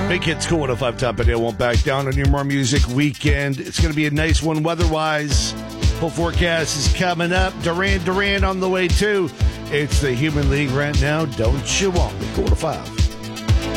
Big Hits Cool 105 Top and won't back down on your more music weekend. It's going to be a nice one weather-wise. Full forecast is coming up. Duran Duran on the way too. It's the Human League right now. Don't you want me? Cool 105.